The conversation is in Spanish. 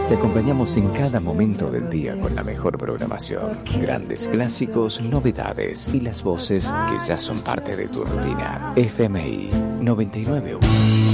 Te acompañamos en cada momento del día con la mejor programación, grandes clásicos, novedades y las voces que ya son parte de tu rutina. FMI 99.1.